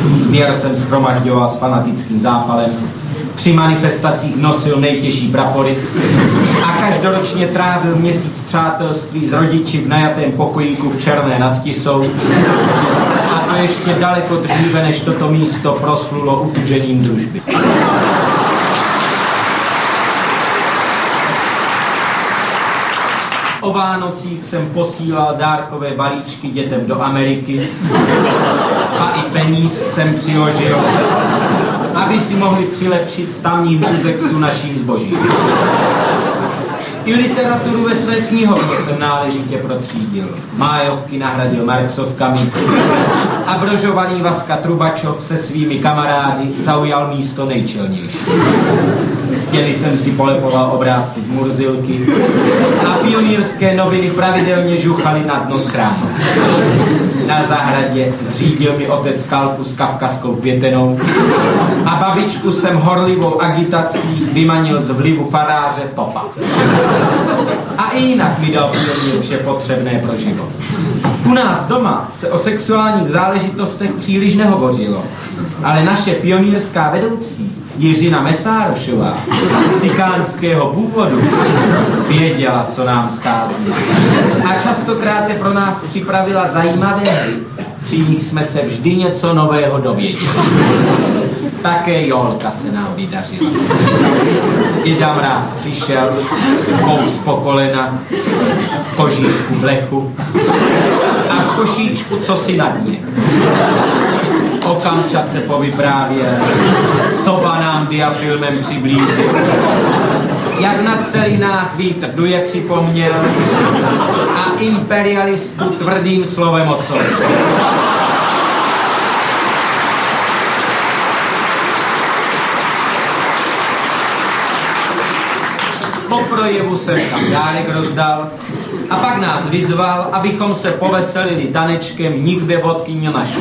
Sběr jsem shromažďoval s fanatickým zápalem, při manifestacích nosil nejtěžší prapory a každoročně trávil měsíc přátelství s rodiči v najatém pokojíku v Černé nad Tisou. A to ještě daleko dříve, než toto místo proslulo utužením družby. O Vánocích jsem posílal dárkové balíčky dětem do Ameriky a i peníz jsem přiložil, aby si mohli přilepšit v tamním Uzexu našich zboží. I literaturu ve své knihovně jsem náležitě protřídil. Májovky nahradil Marxovkami a brožovaný Vaska Trubačov se svými kamarády zaujal místo nejčelnější. Stěny jsem si polepoval obrázky z Murzilky a pionýrské noviny pravidelně žuchaly na dno schránu. Na zahradě zřídil mi otec kalku s kavkazskou květenou a babičku jsem horlivou agitací vymanil z vlivu faráře Popa. A i jinak mi dal pionýr vše potřebné pro život. U nás doma se o sexuálních záležitostech příliš nehovořilo, ale naše pionýrská vedoucí Jiřina Mesárošová, cikánského původu, věděla, co nám schází. A častokrát pro nás připravila zajímavé hry, při nich jsme se vždy něco nového dověděli. Také Jolka se nám vydařila. Děda Mráz přišel, kous po kolena, v kožíšku blechu a v košíčku cosi na dně. O Kamčatce povyprávěl, soba nám diafilmem přiblížil, jak na celinách vítr duje připomněl a imperialistu tvrdým slovem odsoudil. Po projevu jsem tam dárek rozdal a pak nás vyzval, abychom se poveselili tanečkem Nikde vodky nenašli.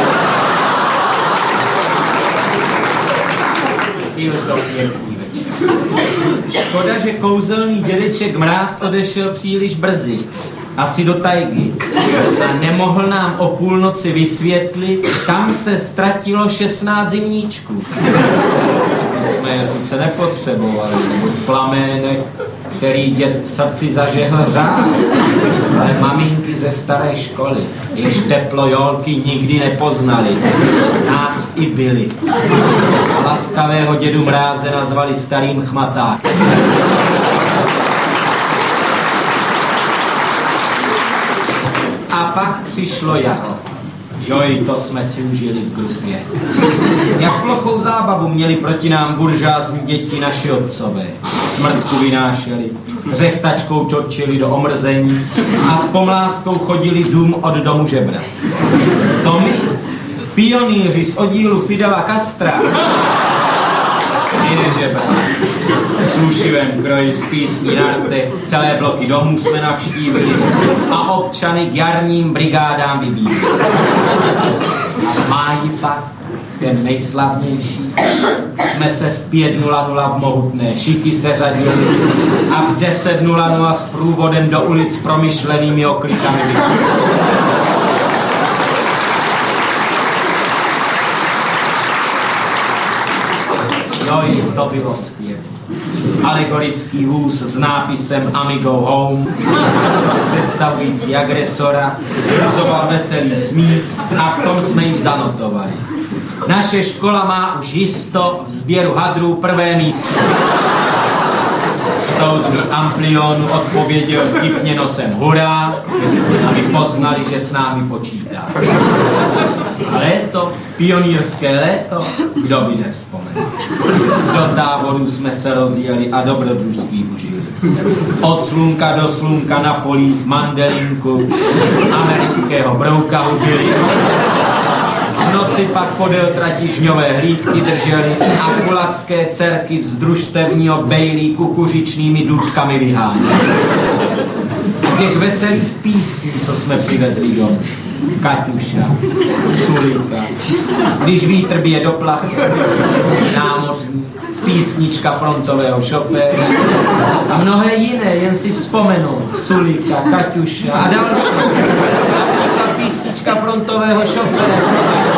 Byl to pěkný večer. Škoda, že kouzelný dědeček Mráz odešel příliš brzy, asi do tajgy, a nemohl nám o půlnoci vysvětlit, kam se ztratilo 16 zimníčků. My jsme je sice nepotřebovali, nebo plamének, který děd v srdci zažehl hřát, ale maminky ze staré školy, jež teplo Jolky nikdy nepoznali, nás i byli. Laskavého dědu Mráze nazvali starým chmatákem. A pak přišlo jaro. Joj, to jsme si užili v grupě. Jak plochou zábavu měli proti nám buržázní děti naši otcové. Smrtku vynášeli, řechtačkou točili do omrzení a s pomláskou chodili dům od domu žebrat. To my, pionýři z oddílu Fidela Castra, my nežebrat. S rušivem kroji z písní na rtech celé bloky domů jsme navštívili a občany k jarním brigádám vybídli. A v máji pak, ten nejslavnější, jsme se v 5:00 v mohutné Šiky seřadili a v 10:00 s průvodem do ulic promyšlenými oklikami vybídli. Joj, to bylo skvělé. Alegorický vůz s nápisem Amigo Home, představující agresora, zruzoval veselý smích a v tom jsme jich zanotovali. Naše škola má už jisto v sběru hadrů prvé místo. Soudruh z Amplionu odpověděl vtipně nosem hurá, aby poznali, že s námi počítá. A léto, pionýrské léto, kdo by nevzpomenul. Do táborů jsme se rozjeli a dobrodružství užili. Od slunka do slunka na polích mandelinku, amerického brouka hubili. V noci pak podél trati žňové hlídky drželi a kulacké dcerky z družstevního bejlí kukuřičnými důdkami vyháněli. Těch veselých písní, co jsme přivezli domů. Kaťuša, Sulika, Když vítr bije do place, Námořní, Písnička frontového šoféra a mnohé jiné, jen si vzpomenu. Sulika, Kaťuša a další. Například Písnička frontového šoféra.